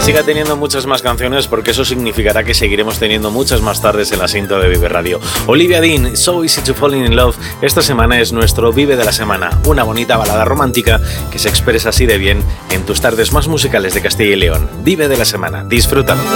siga teniendo muchas más canciones, porque eso significará que seguiremos teniendo muchas más tardes en la cinta de Vive Radio. Olivia Dean, So Easy to Fall in Love, esta semana es nuestro Vive de la Semana, una bonita balada romántica que se expresa así de bien en tus tardes más musicales de Castilla y León. Vive de la Semana, disfrútalo.